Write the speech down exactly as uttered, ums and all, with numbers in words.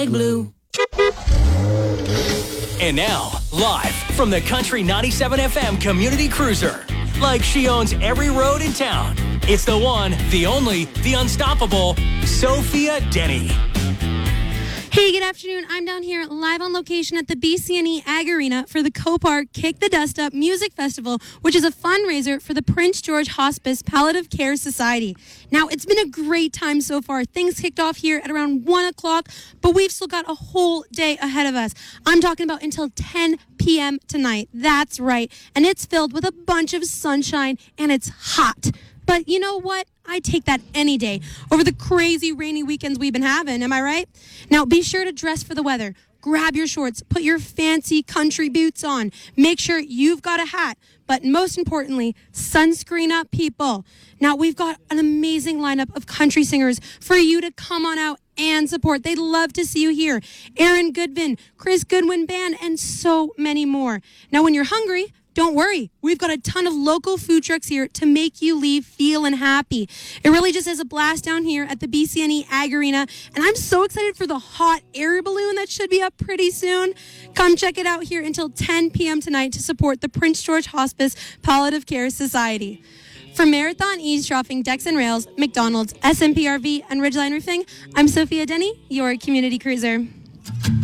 Blue. And now, live from the Country ninety-seven F M Community Cruiser. Like she owns every road in town. It's the one, the only, the unstoppable, Sophia Denny. Hey, good afternoon. I'm down here live on location at the B C N E Ag Arena for the Copart Kick the Dust Up Music Festival, which is a fundraiser for the Prince George Hospice Palliative Care Society. Now, it's been a great time so far. Things kicked off here at around one o'clock, but we've still got a whole day ahead of us. I'm talking about until ten p.m. tonight. That's right. And it's filled with a bunch of sunshine, and it's hot. But you know what? I take that any day over the crazy rainy weekends we've been having. Am I right? Now, be sure to dress for the weather. Grab your shorts. Put your fancy country boots on. Make sure you've got a hat. But most importantly, sunscreen up, people. Now, we've got an amazing lineup of country singers for you to come on out and support. They'd love to see you here. Aaron Goodvin, Chris Goodwin Band, and so many more. Now, when you're hungry, don't worry. We've got a ton of local food trucks here to make you leave feeling happy. It really just is a blast down here at the B C N E Ag Arena. And I'm so excited for the hot air balloon that should be up pretty soon. Come check it out here until ten p.m. tonight to support the Prince George Hospice Palliative Care Society. For Marathon Eavesdropping, Decks and Rails, McDonald's, S M P R V, and Ridgeline Roofing, I'm Sophia Denny, your community cruiser.